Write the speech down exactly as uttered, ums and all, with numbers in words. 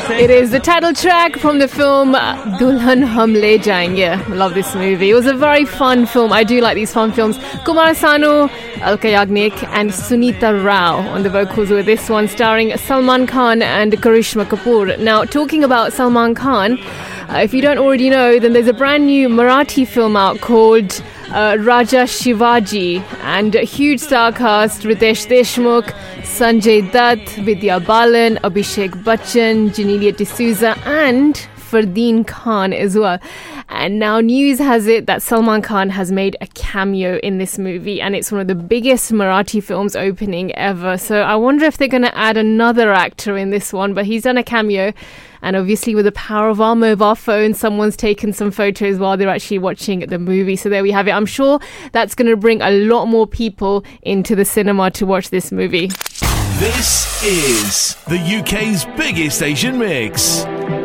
It is the title track from the film Dulhan Hum Le Jayenge. I love this movie. It was a very fun film. I do like these fun films. Kumar Sanu, Alka Yagnik and Sunita Rao on the vocals with this one, starring Salman Khan and Karishma Kapoor. Now, talking about Salman Khan, uh, if you don't already know, then there's a brand new Marathi film out called uh, Raja Shivaji, and a huge star cast: Ritesh Deshmukh, Sanjay Dutt, Vidya Balan, Abhishek Bachchan, Genelia D'Souza and Fardeen Khan as well. And now news has it that Salman Khan has made a cameo in this movie, and it's one of the biggest Marathi films opening ever. So I wonder if they're going to add another actor in this one, but he's done a cameo. And obviously with the power of our mobile phone, someone's taken some photos while they're actually watching the movie. So there we have it. I'm sure that's going to bring a lot more people into the cinema to watch this movie. This is the U K's biggest Asian mix.